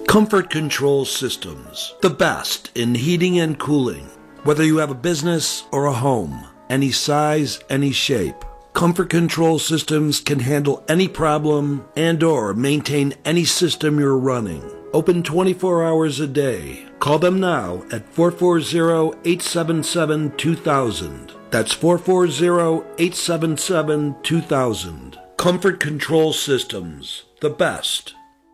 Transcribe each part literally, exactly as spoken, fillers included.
Comfort Control Systems, the best in heating and cooling. Whether you have a business or a home, any size, any shape, Comfort Control Systems can handle any problem and or maintain any system you're running. Open twenty-four hours a day. Call them now at four four zero, eight seven seven, two thousand. That's four four zero, eight seven seven, two thousand. Comfort Control Systems, the best.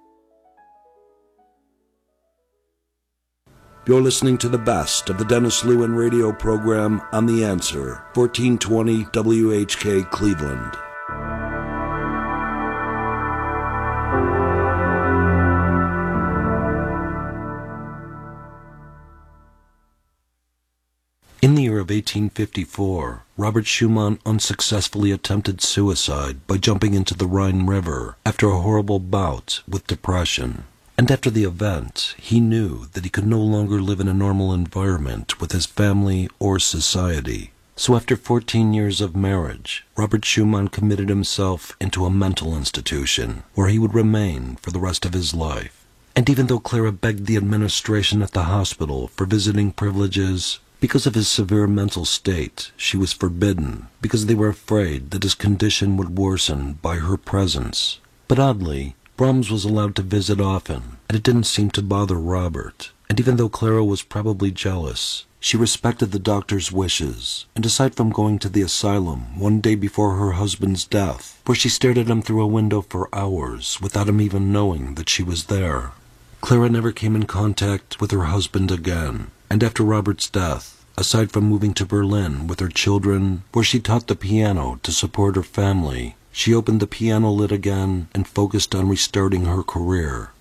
You're listening to the best of the Dennis Lewin radio program on The Answer, fourteen twenty W H K Cleveland. In the year of eighteen fifty-four, Robert Schumann unsuccessfully attempted suicide by jumping into the Rhine River after a horrible bout with depression. And after the event, he knew that he could no longer live in a normal environment with his family or society. So after fourteen years of marriage, Robert Schumann committed himself into a mental institution where he would remain for the rest of his life. And even though Clara begged the administration at the hospital for visiting privileges, because of his severe mental state, she was forbidden because they were afraid that his condition would worsen by her presence. But oddly, Brahms was allowed to visit often, and it didn't seem to bother Robert. And even though Clara was probably jealous, she respected the doctor's wishes, and aside from going to the asylum one day before her husband's death, where she stared at him through a window for hours without him even knowing that she was there, Clara never came in contact with her husband again. And after Robert's death, aside from moving to Berlin with her children, where she taught the piano to support her family, she opened the piano lid again and focused on restarting her career.